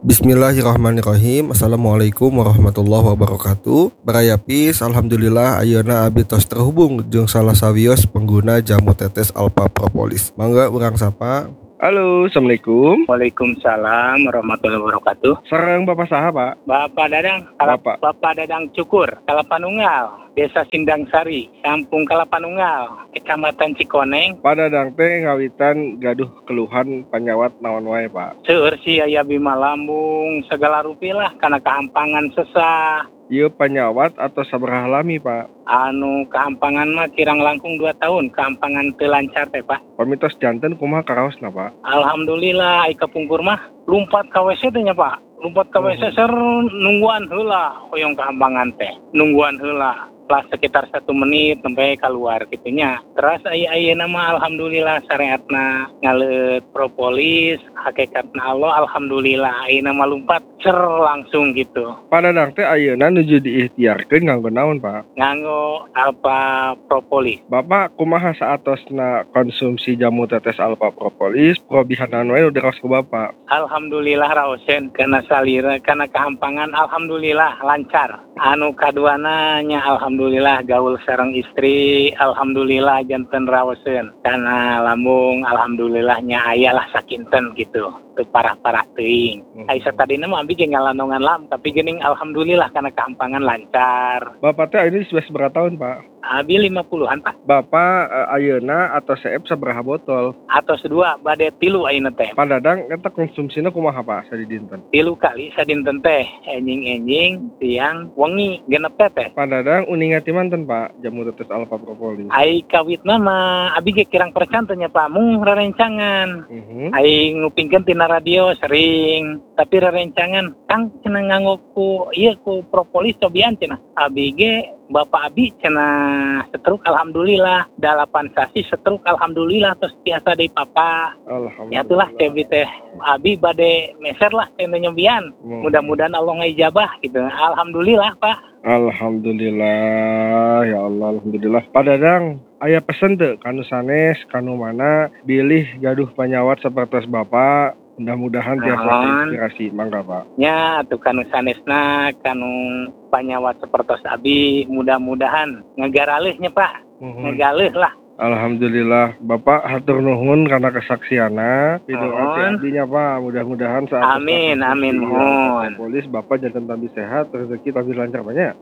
Bismillahirrahmanirrahim. Assalamualaikum warahmatullahi wabarakatuh. Barayapis, alhamdulillah ayeuna abdi tos terhubung jeung salah sawios pengguna jamu tetes Alpha Propolis. Mangga urang sapa. Halo, assalamualaikum. Waalaikumsalam warahmatullahi wabarakatuh. Sareng Bapak saha, Pak? Bapak Dadang, Bapak Dadang Cukur, Kalapanunggal, Desa Sindang Sari, Kampung Kalapanunggal, Kecamatan Cikoneng. Pak Dadang teh ngawitan gaduh keluhan panyawat naon wae, Pak? Seueur si aya bima lambung segala rupilah kana kahampangan sesah. Ieu panyawat atau sabaraha lami, Pak? Anu kahampangan mah kirang langkung 2 tahun, kahampangan teu lancar teh, Pak. Pamitos janten kumaha karaosna, Pak? Alhamdulillah ai kapungkur mah lumpat ka WC teh nya, Pak. Lumpat ka WC ser nungguan heula hoyong kahampangan teh. Nungguan heula. Lah sekitar 1 menit sampai keluar gitunya. Terus ayeuna mah alhamdulillah syariatna ngaleut propolis, hakikatna Allah alhamdulillah ayeuna mah lumpat cer langsung gitu. Pak Dadang teh ayeuna nuju diikhtiarkeun nganggo naon, Pak? Nganggo Alpha Propolis. Bapak kumaha saatosna konsumsi jamu tetes Alpha Propolis, probihanan wae udah raos ku Bapak? Alhamdulillah raosen kana salira kana kahampangan alhamdulillah lancar. Anu kaduana nya alhamdulillah gaul sareng istri, alhamdulillah janten raoseun. Kana lambung alhamdulillahnya aya lah sakinten gitu. Teu parah-parah teuing. Ai satadina mah abi ge ngalanongan lam, tapi geuning alhamdulillah kana kahampangan lancar. Bapak teh ini sudah seberapa tahun, Pak? Abi 50-an, Pak. Bapak ayeuna atau seep sabaraha botol? Atos 2 bade 3 ayeuna teh. Pak Dadang eta konsumsina kumaha, Pak, sadinten? 3 kali sadinten teh, enjing-enjing tiang wengi genep teh. Pak Dadang uninga ti manten, Pak, jamu tetes Alpha Propolis? Ai kawitna mah abi ge kirang percan teh nya, Pak, mung rerencangan. Ai ngupingkeun tina radio sering, tapi rerencangan Kang cenah nganggo ku ieu ku propolis cobian cenah. Abi ge Bapak abi cenah setruk alhamdulillah, 8 sasi setruk alhamdulillah terus biasa deui papa. Alhamdulillah. Ya itulah cebi teh abi bade meser lah teh nyobian. Mudah-mudahan Allah ngijabah gitu. Alhamdulillah, Pak. Alhamdulillah, ya Allah, alhamdulillah. Pak Dadang, aya pesen teu kanu sanes, kanu mana bilih gaduh panyawat sapertos Bapak. Mudah-mudahan tiasa inspirasi, mangga Pak. Nya atuh kanu sanesna, kanu panyawat sapertos abi, mudah-mudahan ngegaraleuhnya, Pak. Ngegaleuh lah. Alhamdulillah, Bapak hatur nuhun karena kesaksianna. Pidoa abdinya, Pak. Mudah-mudahan saat amin mohon. Polis Bapak jangan tambah sehat, rezeki tambah lancar banyak.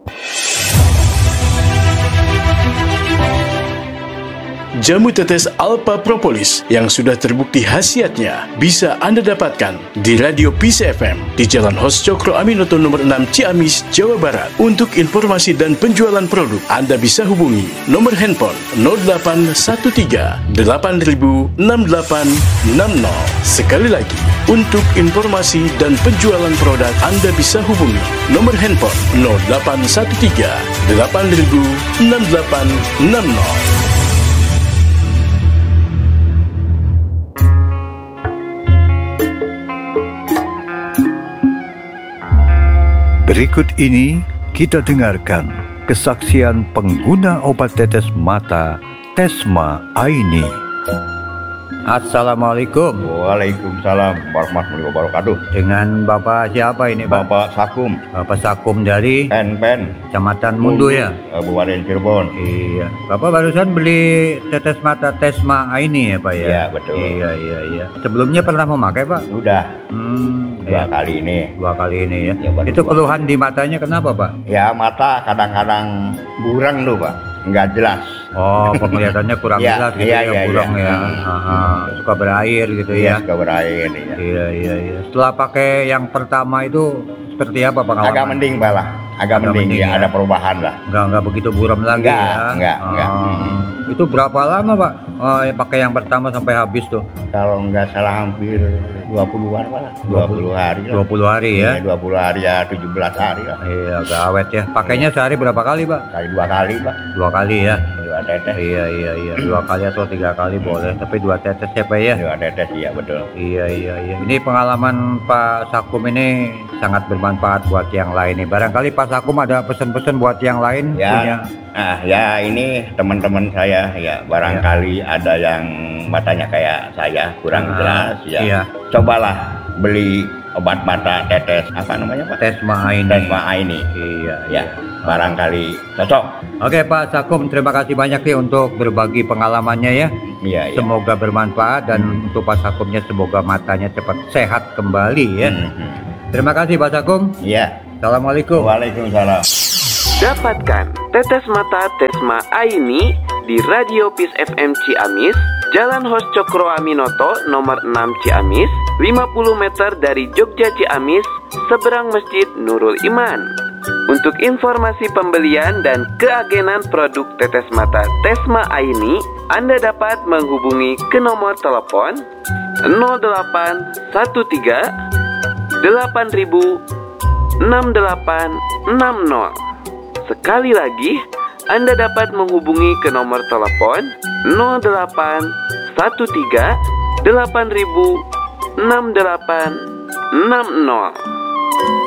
Jamu tetes Alpha Propolis yang sudah terbukti khasiatnya bisa Anda dapatkan di Radio Peace FM di Jalan Hos Cokro Aminoto nomor 6 Ciamis, Jawa Barat. Untuk informasi dan penjualan produk, Anda bisa hubungi nomor handphone 0813 8000 6860. Sekali lagi, untuk informasi dan penjualan produk, Anda bisa hubungi nomor handphone 0813 8000 6860. Berikut ini kita dengarkan kesaksian pengguna obat tetes mata Tesma Aini. Assalamualaikum. Waalaikumsalam warahmatullahi wabarakatuh. Dengan Bapak siapa ini, Pak? Bapak Sakum. Bapak Sakum dari Pen. Kecamatan Mundu ya? Kabupaten Cirebon. Iya. Bapak barusan beli tetes mata Tesma Aini ya, Pak ya? Iya, betul. Iya. Sebelumnya pernah memakai, Pak? Sudah. Dua kali ini ya. Itu keluhan di matanya kenapa, Pak? Ya, mata kadang-kadang buram tuh, Pak. Enggak jelas. Oh, penglihatannya kurang jelas gitu ya, kurang ya. Suka berair gitu ya. Suka berair ya. Iya. Setelah pakai yang pertama itu seperti apa pengalaman? Agak mending, Pak lah. Agak mending ya, ada perubahan lah. Enggak begitu buram lagi ya. Enggak. Itu berapa lama, Pak? Pakai yang pertama sampai habis tuh? Kalau enggak salah hampir 20-an lah. 20 hari lah. 20 hari ya? 20 hari ya, 17 hari lah. Iya, agak awet ya. Pakainya sehari berapa kali, Pak? Kali 2 kali, Pak. 2 kali ya? 2 tetes. Iya. 2 kali atau 3 kali boleh. Tapi 2 tetes ya, Pak ya? 2 tetes, iya betul. Iya. Ini pengalaman Pak Sakum ini sangat bermanfaat buat yang lain nih. Barangkali Pak Sakum ada pesan-pesan buat yang lain ya, punya. Ya ini teman-teman saya ya barangkali ada yang matanya kayak saya kurang jelas ya. Cobalah beli obat mata tetes apa namanya Pak? Tesma ini. Tesma ini. Iya, Ya, barangkali cocok. Oke Pak Sakum, terima kasih banyak nih untuk berbagi pengalamannya ya. Iya, iya. Semoga bermanfaat dan untuk Pak Sakumnya semoga matanya cepat sehat kembali ya. Terima kasih Pak Sakum. Iya. Assalamualaikum. Waalaikumsalam. Dapatkan tetes mata Tesma Aini di Radio Peace FM Ciamis, Jalan Hos Cokro Aminoto nomor 6 Ciamis, 50 meter dari Jogja Ciamis, seberang Masjid Nurul Iman. Untuk informasi pembelian dan keagenan produk tetes mata Tesma Aini, Anda dapat menghubungi ke nomor telepon 0813 8000 6860. Sekali lagi, Anda dapat menghubungi ke nomor telepon 0813 8000 6860.